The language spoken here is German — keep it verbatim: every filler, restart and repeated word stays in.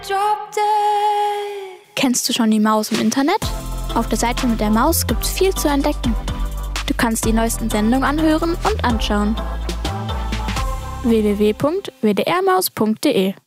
Drop dead. Kennst du schon die Maus im Internet? Auf der Seite mit der Maus gibt's viel zu entdecken. Du kannst die neuesten Sendungen anhören und anschauen. w w w punkt w d r maus punkt d e